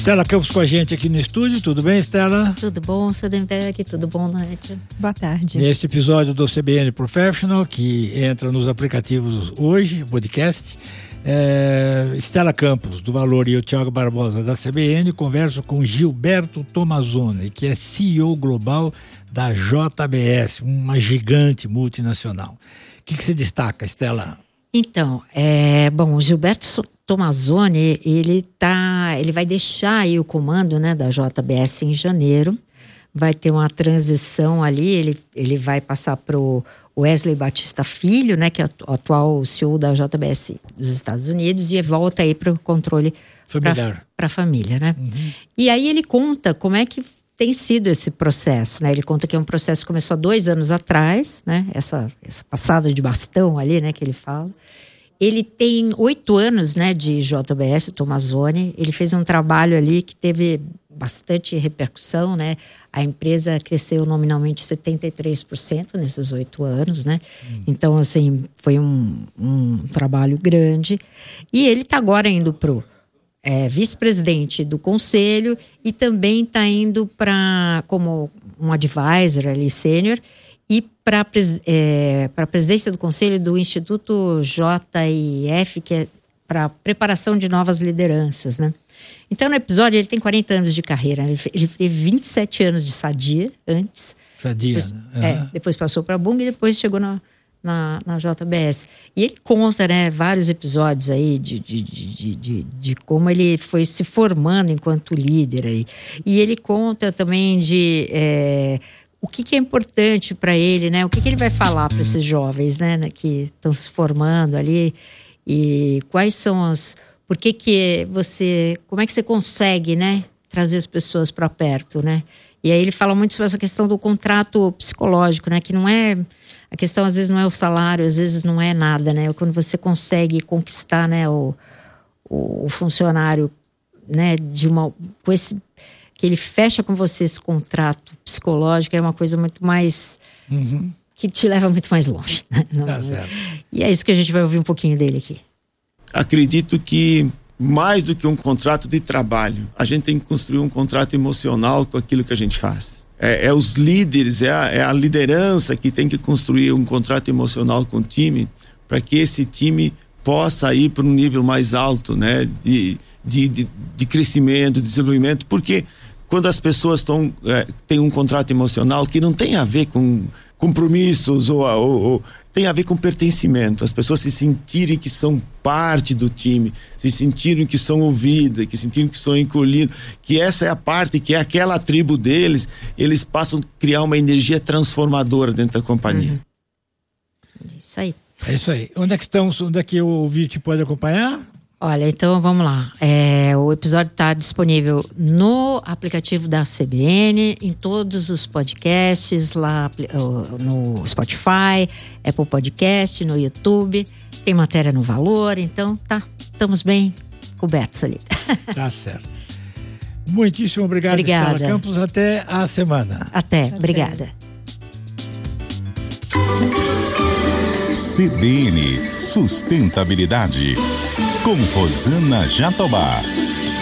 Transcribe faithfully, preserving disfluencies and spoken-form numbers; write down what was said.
Estela Campos com a gente aqui no estúdio. Tudo bem, Estela? Tudo bom, Sudenberg? Tudo bom, Nath? Boa tarde. Neste episódio do C B N Professional, que entra nos aplicativos hoje, podcast, é, Estela Campos, do Valor, e o Thiago Barbosa, da C B N, converso com Gilberto Tomazoni, que é C E O global da J B S, uma gigante multinacional. O que, que se destaca, Estela? Então, é, bom, o Gilberto Tomazoni, ele, tá, ele vai deixar aí o comando, né, da J B S em janeiro. Vai ter uma transição ali, ele, ele vai passar para o Wesley Batista Filho, né, que é o atual C E O da J B S dos Estados Unidos, e volta aí para o controle familiar, para a família, né? Uhum. E aí ele conta como é que tem sido esse processo, né? Ele conta que é um processo que começou há dois anos atrás, né? Essa, essa passada de bastão ali, né, que ele fala. Ele tem oito anos, né, de J B S, Tomazoni. Ele fez um trabalho ali que teve bastante repercussão, né? A empresa cresceu nominalmente setenta e três por cento nesses oito anos, né? Hum. Então, assim, foi um, um trabalho grande. E ele está agora indo pro é, vice-presidente do conselho e também está indo para como um advisor ali, sênior, e para é, a presidência do conselho do Instituto J I F, que é para preparação de novas lideranças, né? Então, no episódio, ele tem quarenta anos de carreira. Ele, ele teve vinte e sete anos de Sadia antes. Sadia, depois, né? Uhum. É, depois passou para a Bung e depois chegou na, na, na J B S. E ele conta, né, vários episódios aí de, de, de, de, de como ele foi se formando enquanto líder aí. E ele conta também de é, o que, que é importante para ele, né? O que, que ele vai falar para esses jovens, né, que estão se formando ali, e quais são as... Por que que você... Como é que você consegue, né, trazer as pessoas para perto, né? E aí ele fala muito sobre essa questão do contrato psicológico, né? Que não é... A questão, às vezes, não é o salário, às vezes não é nada, né? Quando você consegue conquistar, né, o, o, o funcionário, né, de uma... Com esse... Que ele fecha com você esse contrato psicológico, é uma coisa muito mais... Uhum. Que te leva muito mais longe, né? Não, tá certo. E é isso que a gente vai ouvir um pouquinho dele aqui. Acredito que mais do que um contrato de trabalho, a gente tem que construir um contrato emocional com aquilo que a gente faz. É, é os líderes, é a, é a liderança que tem que construir um contrato emocional com o time para que esse time possa ir para um nível mais alto, né, de, de, de, de crescimento, de desenvolvimento, porque quando as pessoas tão, é, têm um contrato emocional que não tem a ver com compromissos ou, ou, ou tem a ver com pertencimento, as pessoas se sentirem que são parte do time, se sentirem que são ouvidas, que sentirem que são encolhidos, que essa é a parte, que é aquela tribo deles, eles passam a criar uma energia transformadora dentro da companhia. Uhum. Isso aí. É isso aí. Onde é que estão, onde é que o ouvinte pode acompanhar? Olha, então vamos lá. É, o episódio está disponível no aplicativo da C B N, em todos os podcasts, lá no Spotify, Apple Podcast, no YouTube. Tem matéria no Valor, então tá, estamos bem cobertos ali. Tá certo. Muitíssimo obrigado, Obrigada. Estela Campos. Até a semana. Até, Até. Obrigada. C B N Sustentabilidade, com Rosana Jatobá.